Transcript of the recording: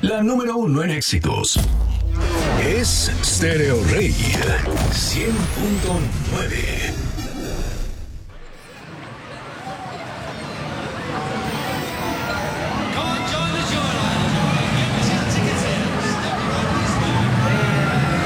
La número uno en éxitos es Stereo Rey 100.9.